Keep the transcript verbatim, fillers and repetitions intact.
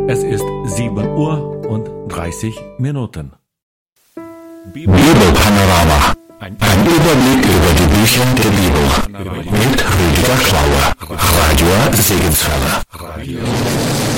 Es ist sieben Uhr und dreißig Minuten. Bibelpanorama. Ein Überblick über die Bücher der Bibel. Mit Rüdiger Klauer. Radio Segenswelle.